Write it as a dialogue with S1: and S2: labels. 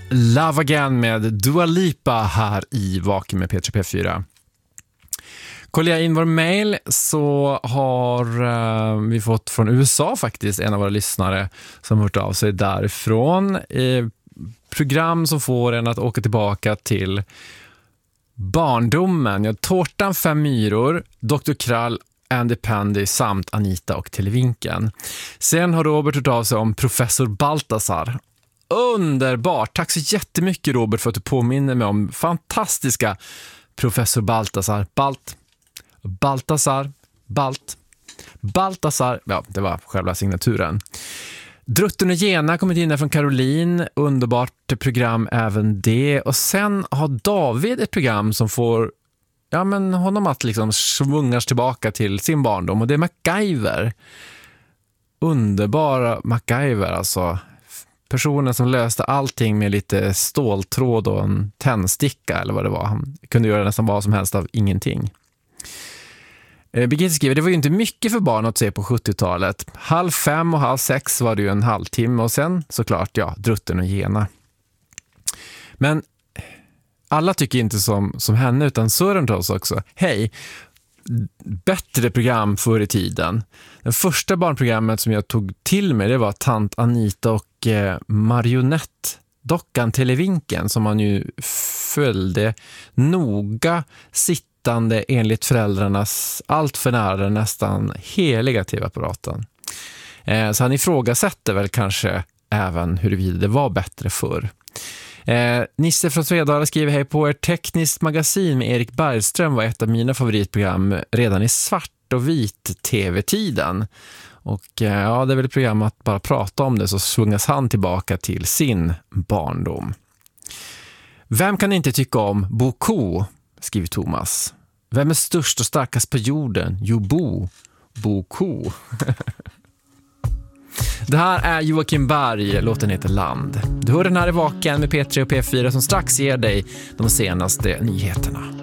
S1: Love Again med Dua Lipa här i Vaken med P3 P4. Kollar jag in vår mail så har vi fått från USA faktiskt en av våra lyssnare som hört av sig därifrån. Program som får en att åka tillbaka till barndomen. Ja, Tårtan, 5 myror, Dr. Krall, Andy Pandy samt Anita och Televinken. Sen har Robert hört av sig om Professor Baltasar. Underbart! Tack så jättemycket Robert för att du påminner mig om fantastiska Professor Baltasar. Baltasar. Ja, det var själva signaturen. Drutten och Gena kommit in där från Caroline. Underbart program även det. Och sen har David ett program som får honom att liksom svungas tillbaka till sin barndom. Och det är MacGyver. Underbara MacGyver alltså. Personen som löste allting med lite ståltråd och en tändsticka eller vad det var. Han kunde göra nästan vad som helst av ingenting. Birgitte skriver, det var ju inte mycket för barn att se på 70-talet. 5:30 och 6:30 var det ju en halvtimme och sen såklart, Drutten och Gena. Men alla tycker inte som henne utan Sören till oss också. Hej, bättre program förr i tiden. Det första barnprogrammet som jag tog till mig det var Tant Anita och marionettdockan Televinken som man ju följde noga sittande enligt föräldrarnas allt för nära nästan heliga tv-apparaten. Så han ifrågasätter väl kanske även huruvida det var bättre förr. Nisse från Svedala skriver hej på er tekniskt magasin med Erik Bergström var ett av mina favoritprogram redan i svart och vit tv-tiden. Och det är väl ett program att bara prata om det så svungas han tillbaka till sin barndom. Vem kan inte tycka om Bo Ko, skriver Thomas. Vem är störst och starkast på jorden? Jo, Bo Ko. Det här är Joakim Berg, låten heter Land. Du hör den här i Vaken med P3 och P4 som strax ger dig de senaste nyheterna.